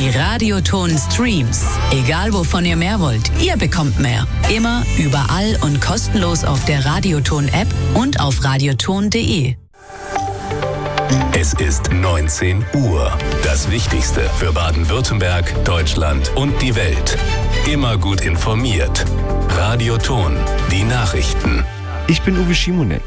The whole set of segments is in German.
Die Radioton-Streams. Egal wovon ihr mehr wollt, ihr bekommt mehr. Immer, überall und kostenlos auf der Radioton-App und auf radioton.de. Es ist 19 Uhr. Das Wichtigste für Baden-Württemberg, Deutschland und die Welt. Immer gut informiert. Radioton, die Nachrichten. Ich bin Uwe Schimonek.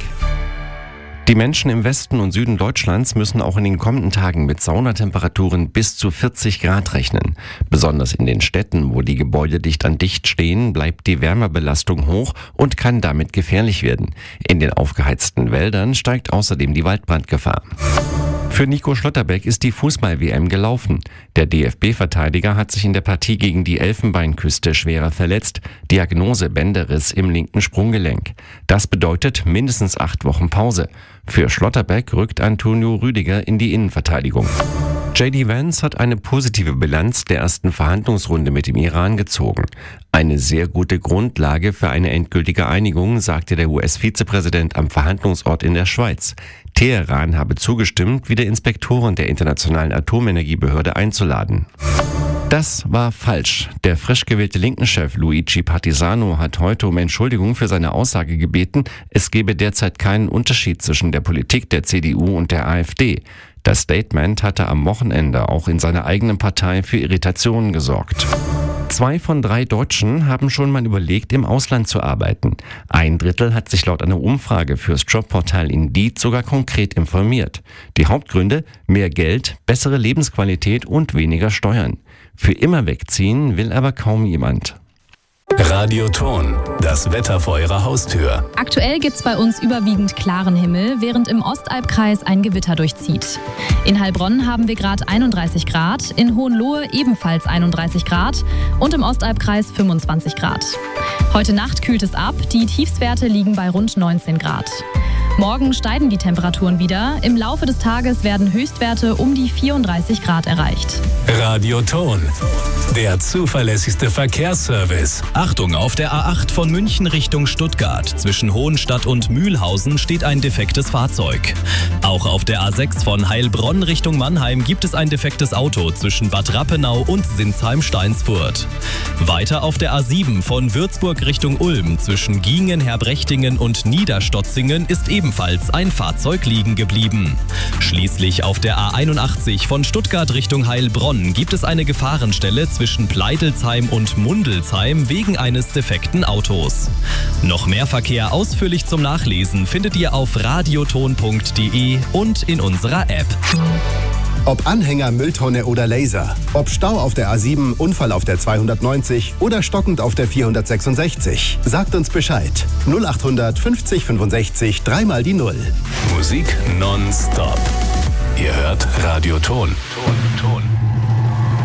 Die Menschen im Westen und Süden Deutschlands müssen auch in den kommenden Tagen mit Saunatemperaturen bis zu 40 Grad rechnen. Besonders in den Städten, wo die Gebäude dicht an dicht stehen, bleibt die Wärmebelastung hoch und kann damit gefährlich werden. In den aufgeheizten Wäldern steigt außerdem die Waldbrandgefahr. Für Nico Schlotterbeck ist die Fußball-WM gelaufen. Der DFB-Verteidiger hat sich in der Partie gegen die Elfenbeinküste schwerer verletzt. Diagnose Bänderriss im linken Sprunggelenk. Das bedeutet mindestens 8 Wochen Pause. Für Schlotterbeck rückt Antonio Rüdiger in die Innenverteidigung. J.D. Vance hat eine positive Bilanz der ersten Verhandlungsrunde mit dem Iran gezogen. Eine sehr gute Grundlage für eine endgültige Einigung, sagte der US-Vizepräsident am Verhandlungsort in der Schweiz. Teheran habe zugestimmt, wieder Inspektoren der Internationalen Atomenergiebehörde einzuladen. Das war falsch. Der frisch gewählte Linken-Chef Luigi Partisano hat heute um Entschuldigung für seine Aussage gebeten, es gebe derzeit keinen Unterschied zwischen der Politik der CDU und der AfD. Das Statement hatte am Wochenende auch in seiner eigenen Partei für Irritationen gesorgt. 2 von 3 Deutschen haben schon mal überlegt, im Ausland zu arbeiten. 1/3 hat sich laut einer Umfrage fürs Jobportal Indeed sogar konkret informiert. Die Hauptgründe: mehr Geld, bessere Lebensqualität und weniger Steuern. Für immer wegziehen will aber kaum jemand. Radioton, das Wetter vor Ihrer Haustür. Aktuell gibt's bei uns überwiegend klaren Himmel, während im Ostalbkreis ein Gewitter durchzieht. In Heilbronn haben wir gerade 31 Grad, in Hohenlohe ebenfalls 31 Grad und im Ostalbkreis 25 Grad. Heute Nacht kühlt es ab, die Tiefstwerte liegen bei rund 19 Grad. Morgen steigen die Temperaturen wieder. Im Laufe des Tages werden Höchstwerte um die 34 Grad erreicht. Radioton, der zuverlässigste Verkehrsservice. Achtung, auf der A8 von München Richtung Stuttgart. Zwischen Hohenstadt und Mühlhausen steht ein defektes Fahrzeug. Auch auf der A6 von Heilbronn Richtung Mannheim gibt es ein defektes Auto zwischen Bad Rappenau und Sinsheim-Steinsfurt. Weiter auf der A7 von Würzburg Richtung Ulm zwischen Giengen, Herbrechtingen und Niederstotzingen ist ebenfalls ein Fahrzeug liegen geblieben. Schließlich auf der A81 von Stuttgart Richtung Heilbronn gibt es eine Gefahrenstelle zwischen Pleitelsheim und Mundelsheim wegen eines defekten Autos. Noch mehr Verkehr ausführlich zum Nachlesen findet ihr auf radioton.de und in unserer App. Ob Anhänger, Mülltonne oder Laser. Ob Stau auf der A7, Unfall auf der 290 oder stockend auf der 466. Sagt uns Bescheid. 0800 50 65 3 die 0. Musik nonstop. Ihr hört Radioton. Ton.